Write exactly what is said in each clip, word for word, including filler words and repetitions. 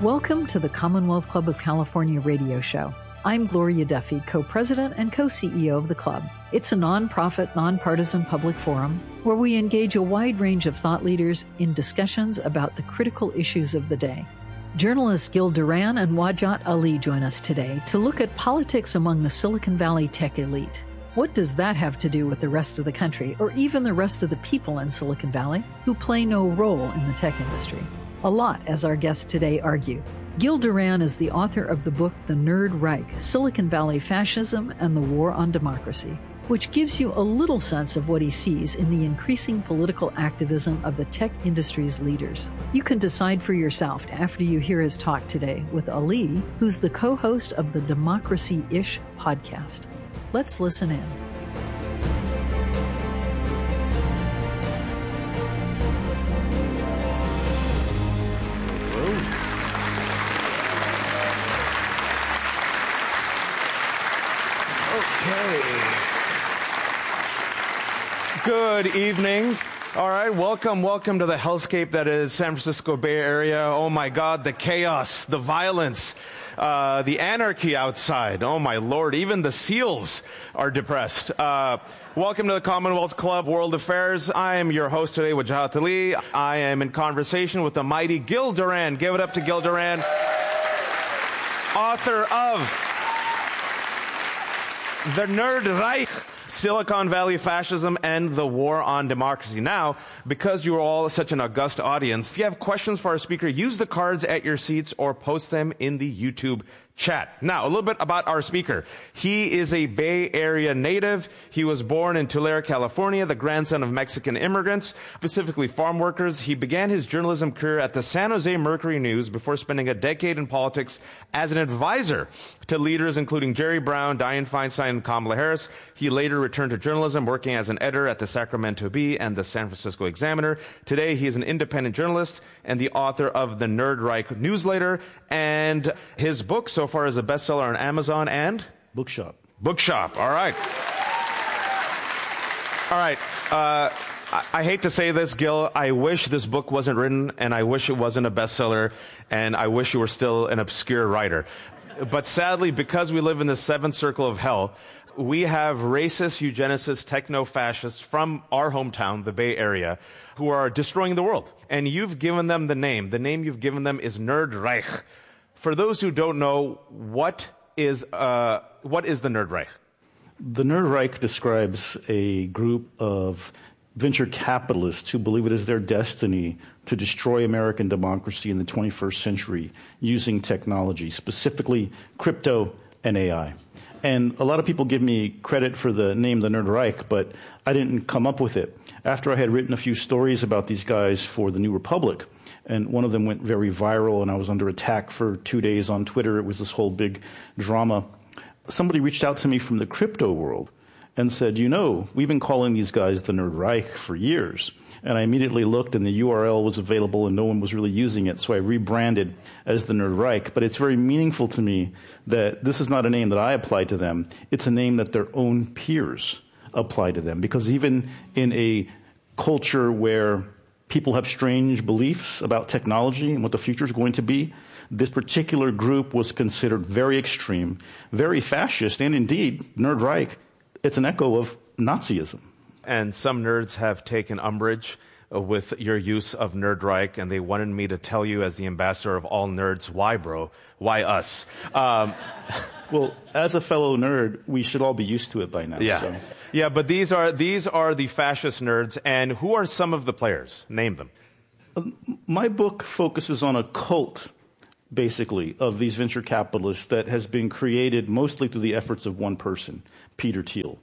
Welcome to the Commonwealth Club of California radio show. I'm Gloria Duffy, co-president and co-C E O of the club. It's a non-profit, non-partisan public forum where we engage a wide range of thought leaders in discussions about the critical issues of the day. Journalists Gil Duran and Wajat Ali join us today to look at politics among the Silicon Valley tech elite. What does that have to do with the rest of the country, or even the rest of the people in Silicon Valley who play no role in the tech industry? A lot, as our guests today argue. Gil Duran is the author of the book The Nerd Reich, Silicon Valley Fascism and the War on Democracy, which gives you a little sense of what he sees in the increasing political activism of the tech industry's leaders. You can decide for yourself after you hear his talk today with Ali, who's the co-host of the Democracy-ish podcast. Let's listen in. Good evening. All right, welcome, welcome to the hellscape that is San Francisco Bay Area. Oh my God, the chaos, the violence, uh, the anarchy outside. Oh my Lord, even the seals are depressed. Uh, welcome to the Commonwealth Club World Affairs. I am your host today, Wajat Ali. I am in conversation with the mighty Gil Duran. Give it up to Gil Duran, author of The Nerd Reich, Silicon Valley Fascism and the War on Democracy. Now, because you are all such an august audience, if you have questions for our speaker, use the cards at your seats or post them in the YouTube chat. Now, a little bit about our speaker. He is a Bay Area native. He was born in Tulare, California, the grandson of Mexican immigrants, specifically farm workers. He began his journalism career at the San Jose Mercury News before spending a decade in politics as an advisor to leaders including Jerry Brown, Dianne Feinstein, and Kamala Harris. He later returned to journalism, working as an editor at the Sacramento Bee and the San Francisco Examiner. Today, he is an independent journalist and the author of the Nerd Reich newsletter, and his book so far is a bestseller on Amazon and Bookshop. Bookshop. All right. All right. Uh, I, I hate to say this, Gil. I wish this book wasn't written, and I wish it wasn't a bestseller, and I wish you were still an obscure writer. But sadly, because we live in the seventh circle of hell, we have racist, eugenicists, techno-fascists from our hometown, the Bay Area, who are destroying the world. And you've given them the name. The name you've given them is Nerd Reich. For those who don't know, what is uh, what is the Nerd Reich? The Nerd Reich describes a group of venture capitalists who believe it is their destiny to destroy American democracy in the twenty-first century using technology, specifically crypto and A I. And a lot of people give me credit for the name the Nerd Reich, but I didn't come up with it. After I had written a few stories about these guys for the New Republic, and one of them went very viral, and I was under attack for two days on Twitter. It was this whole big drama. Somebody reached out to me from the crypto world and said, you know, we've been calling these guys the Nerd Reich for years. And I immediately looked, and the U R L was available, and no one was really using it, so I rebranded as the Nerd Reich. But it's very meaningful to me that this is not a name that I apply to them. It's a name that their own peers apply to them. Because even in a culture where people have strange beliefs about technology and what the future is going to be, this particular group was considered very extreme, very fascist, and indeed, Nerd Reich, it's an echo of Nazism. And some nerds have taken umbrage uh, with your use of Nerd Reich, and they wanted me to tell you, as the ambassador of all nerds, why, bro? Why us? Um, well, as a fellow nerd, we should all be used to it by now. Yeah, so. yeah. But these are these are the fascist nerds, and who are some of the players? Name them. Uh, my book focuses on a cult, basically, of these venture capitalists that has been created mostly through the efforts of one person, Peter Thiel.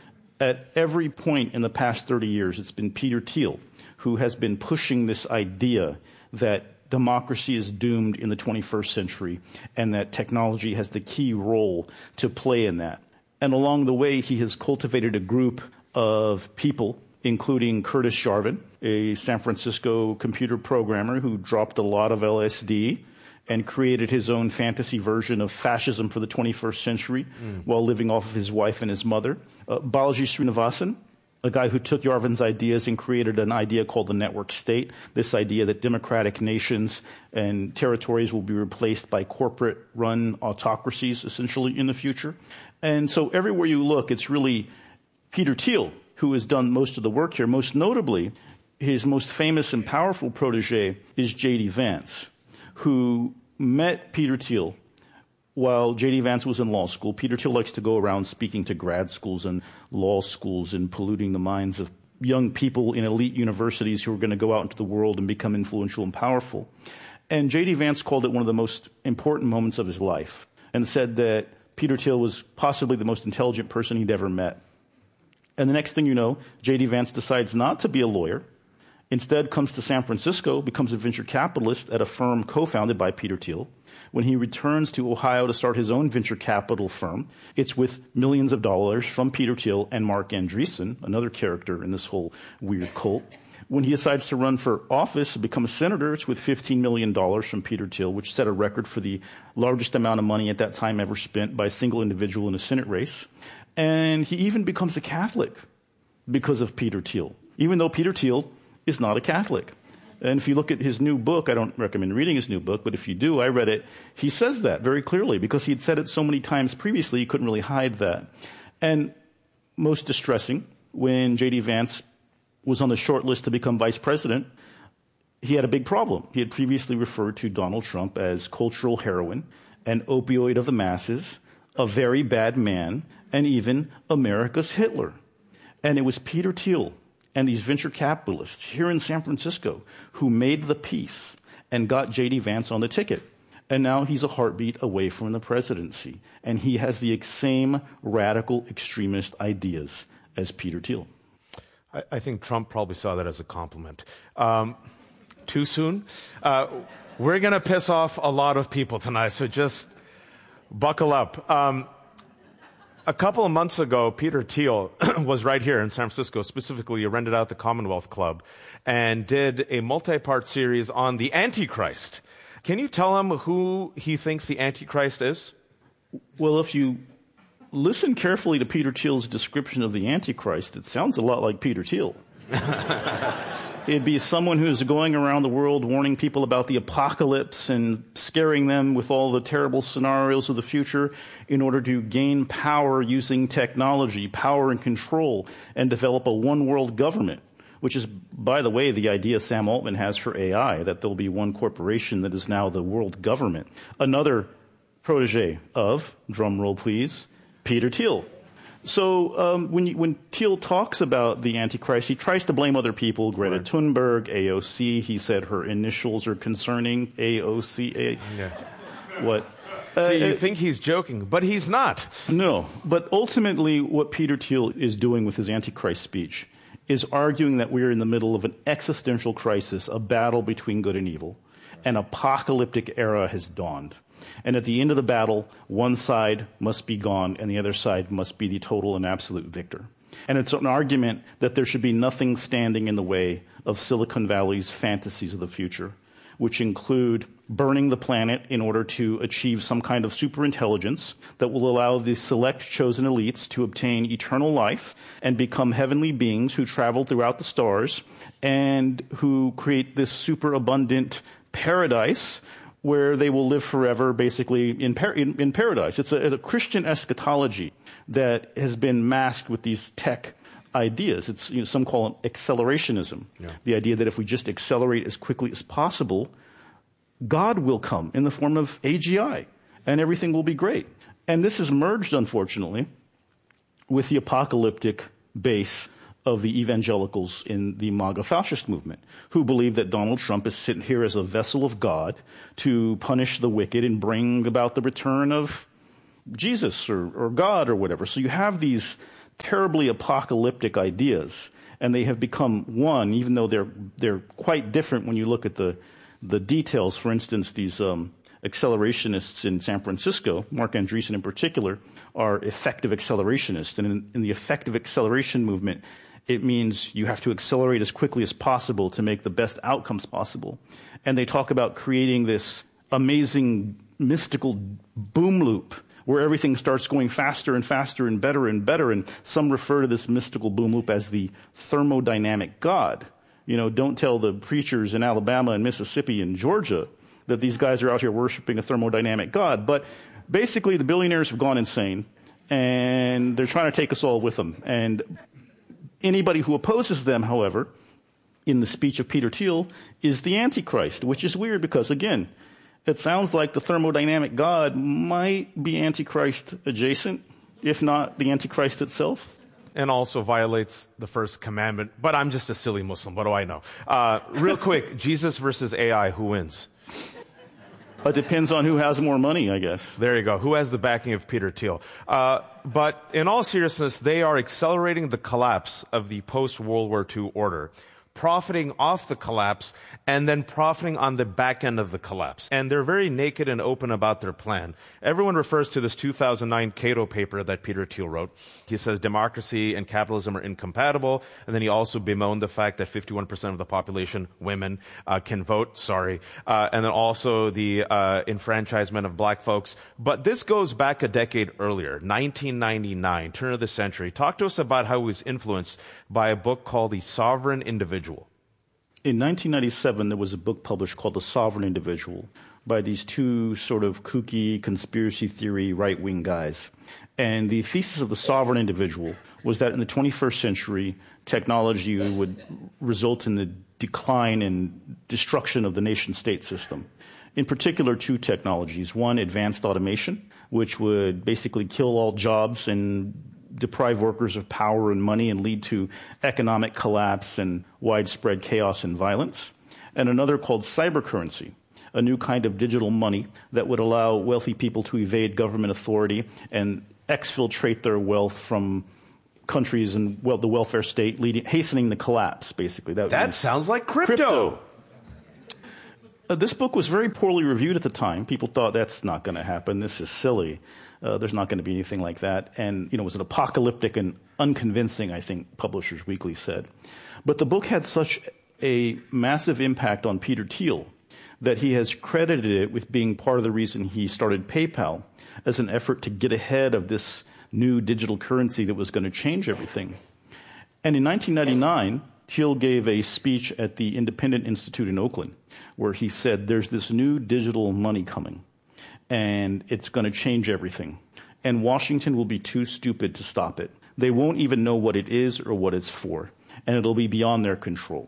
At every point in the past thirty years, it's been Peter Thiel who has been pushing this idea that democracy is doomed in the twenty-first century and that technology has the key role to play in that. And along the way, he has cultivated a group of people, including Curtis Jarvin, a San Francisco computer programmer who dropped a lot of L S D and created his own fantasy version of fascism for the twenty-first century mm. while living off of his wife and his mother. Uh, Balaji Srinivasan, a guy who took Yarvin's ideas and created an idea called the network state, this idea that democratic nations and territories will be replaced by corporate-run autocracies, essentially, in the future. And so everywhere you look, it's really Peter Thiel who has done most of the work here. Most notably, his most famous and powerful protege is J D Vance, who met Peter Thiel while J D Vance was in law school. Peter Thiel likes to go around speaking to grad schools and law schools and polluting the minds of young people in elite universities who are going to go out into the world and become influential and powerful. And J D Vance called it one of the most important moments of his life and said that Peter Thiel was possibly the most intelligent person he'd ever met. And the next thing you know, J D Vance decides not to be a lawyer, instead comes to San Francisco, becomes a venture capitalist at a firm co-founded by Peter Thiel. When he returns to Ohio to start his own venture capital firm, it's with millions of dollars from Peter Thiel and Marc Andreessen, another character in this whole weird cult. When he decides to run for office and become a senator, it's with fifteen million dollars from Peter Thiel, which set a record for the largest amount of money at that time ever spent by a single individual in a Senate race. And he even becomes a Catholic because of Peter Thiel, even though Peter Thiel is not a Catholic. And if you look at his new book, I don't recommend reading his new book, but if you do, I read it, he says that very clearly because he'd said it so many times previously, he couldn't really hide that. And most distressing, when J D Vance was on the short list to become vice president, he had a big problem. He had previously referred to Donald Trump as cultural heroin, an opioid of the masses, a very bad man, and even America's Hitler. And it was Peter Thiel and these venture capitalists here in San Francisco who made the peace and got J D Vance on the ticket. And now he's a heartbeat away from the presidency. And he has the same radical extremist ideas as Peter Thiel. I, I think Trump probably saw that as a compliment. Um, too soon? Uh, we're going to piss off a lot of people tonight, so just buckle up. Um, A couple of months ago, Peter Thiel was right here in San Francisco. Specifically, he rented out the Commonwealth Club and did a multi-part series on the Antichrist. Can you tell him who he thinks the Antichrist is? Well, if you listen carefully to Peter Thiel's description of the Antichrist, it sounds a lot like Peter Thiel. It'd be someone who's going around the world warning people about the apocalypse and scaring them with all the terrible scenarios of the future in order to gain power using technology, power and control, and develop a one-world government, which is, by the way, the idea Sam Altman has for A I, that there'll be one corporation that is now the world government. Another protege of, drum roll please, Peter Thiel. So um, when, you, when Thiel talks about the Antichrist, he tries to blame other people, Greta right. Thunberg, A O C. He said her initials are concerning, A O C. A- yeah. What? So uh, you uh, think he's joking, but he's not. No, but ultimately what Peter Thiel is doing with his Antichrist speech is arguing that we're in the middle of an existential crisis, a battle between good and evil. An apocalyptic era has dawned. And at the end of the battle, one side must be gone and the other side must be the total and absolute victor. And it's an argument that there should be nothing standing in the way of Silicon Valley's fantasies of the future, which include burning the planet in order to achieve some kind of superintelligence that will allow the select chosen elites to obtain eternal life and become heavenly beings who travel throughout the stars and who create this superabundant paradise where they will live forever, basically, in, par- in, in paradise. It's a, a Christian eschatology that has been masked with these tech ideas. It's, you know, some call it accelerationism. Yeah. The idea that if we just accelerate as quickly as possible, God will come in the form of A G I, and everything will be great. And this is merged, unfortunately, with the apocalyptic base of the evangelicals in the MAGA fascist movement, who believe that Donald Trump is sitting here as a vessel of God to punish the wicked and bring about the return of Jesus or, or God or whatever. So you have these terribly apocalyptic ideas, and they have become one, even though they're they're quite different when you look at the the details. For instance, these um, accelerationists in San Francisco, Marc Andreessen in particular, are effective accelerationists. And in, in the effective acceleration movement, it means you have to accelerate as quickly as possible to make the best outcomes possible. And they talk about creating this amazing mystical boom loop where everything starts going faster and faster and better and better. And some refer to this mystical boom loop as the thermodynamic God. You know, don't tell the preachers in Alabama and Mississippi and Georgia that these guys are out here worshiping a thermodynamic God. But basically, the billionaires have gone insane, and they're trying to take us all with them. And anybody who opposes them, however, in the speech of Peter Thiel, is the Antichrist, which is weird because, again, it sounds like the thermodynamic God might be Antichrist adjacent, if not the Antichrist itself. And also violates the first commandment. But I'm just a silly Muslim. What do I know? Uh, real quick, Jesus versus A I, who wins? It depends on who has more money, I guess. There you go. Who has the backing of Peter Thiel? Uh, but in all seriousness, they are accelerating the collapse of the post-World War Two order, profiting off the collapse, and then profiting on the back end of the collapse. And they're very naked and open about their plan. Everyone refers to this two thousand nine Cato paper that Peter Thiel wrote. He says democracy and capitalism are incompatible, and then he also bemoaned the fact that fifty-one percent of the population, women, uh, can vote, sorry, uh, and then also the uh, enfranchisement of black folks. But this goes back a decade earlier, nineteen ninety-nine, turn of the century. Talk to us about how he was influenced by a book called The Sovereign Individual. In nineteen ninety-seven, there was a book published called The Sovereign Individual by these two sort of kooky conspiracy theory right-wing guys. And the thesis of The Sovereign Individual was that in the twenty-first century, technology would result in the decline and destruction of the nation-state system. In particular, two technologies. One, advanced automation, which would basically kill all jobs and deprive workers of power and money and lead to economic collapse and widespread chaos and violence. And another called cybercurrency, a new kind of digital money that would allow wealthy people to evade government authority and exfiltrate their wealth from countries and well, the welfare state, leading, hastening the collapse, basically. That, that sounds like crypto. crypto. Uh, this book was very poorly reviewed at the time. People thought that's not going to happen. This is silly. Uh, there's not going to be anything like that. And, you know, it was an apocalyptic and unconvincing, I think, Publishers Weekly said. But the book had such a massive impact on Peter Thiel that he has credited it with being part of the reason he started PayPal as an effort to get ahead of this new digital currency that was going to change everything. And in nineteen ninety-nine, Thiel gave a speech at the Independent Institute in Oakland where he said, there's this new digital money coming, and it's going to change everything. And Washington will be too stupid to stop it. They won't even know what it is or what it's for, and it'll be beyond their control.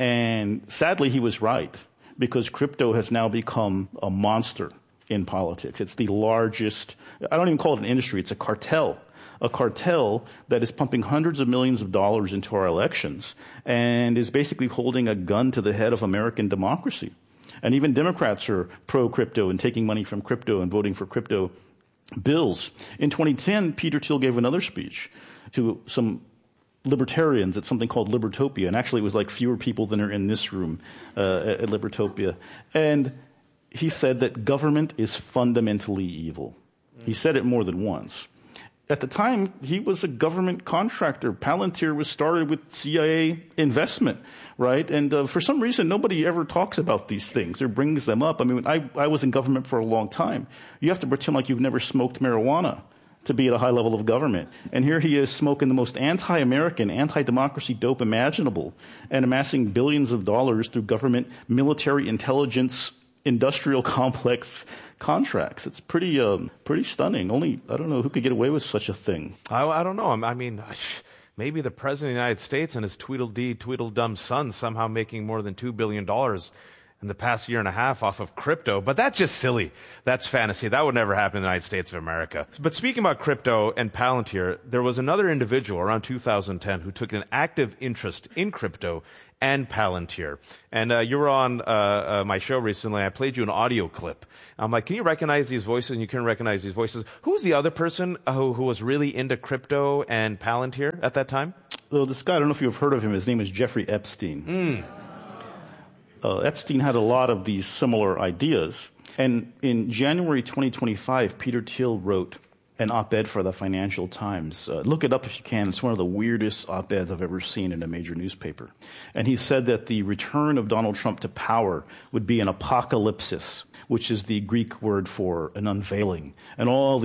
And sadly, he was right, because crypto has now become a monster in politics. It's the largest, I don't even call it an industry, it's a cartel. A cartel that is pumping hundreds of millions of dollars into our elections and is basically holding a gun to the head of American democracy. And even Democrats are pro-crypto and taking money from crypto and voting for crypto bills. In twenty ten, Peter Thiel gave another speech to some libertarians at something called Libertopia. And actually, it was like fewer people than are in this room uh, at Libertopia. And he said that government is fundamentally evil. He said it more than once. At the time, he was a government contractor. Palantir was started with C I A investment, right? And uh, for some reason, nobody ever talks about these things or brings them up. I mean, I, I was in government for a long time. You have to pretend like you've never smoked marijuana to be at a high level of government. And here he is smoking the most anti-American, anti-democracy dope imaginable and amassing billions of dollars through government, military intelligence, industrial complex contracts. It's pretty um, pretty stunning. Only, I don't know who could get away with such a thing. I, I don't know. I mean, maybe the President of the United States and his Tweedledee, Tweedledum son somehow making more than two billion dollars in the past year and a half off of crypto. But that's just silly. That's fantasy. That would never happen in the United States of America. But speaking about crypto and Palantir, there was another individual around two thousand ten who took an active interest in crypto and Palantir. And uh, you were on uh, uh, my show recently. I played you an audio clip. I'm like, can you recognize these voices? And you can recognize these voices. Who was the other person who, who was really into crypto and Palantir at that time? Well, this guy, I don't know if you've heard of him. His name is Jeffrey Epstein. Mm. Uh, Epstein had a lot of these similar ideas. And in January twenty twenty-five, Peter Thiel wrote an op-ed for the Financial Times. Uh, look it up if you can. It's one of the weirdest op-eds I've ever seen in a major newspaper. And he said that the return of Donald Trump to power would be an apocalypsis, which is the Greek word for an unveiling. And all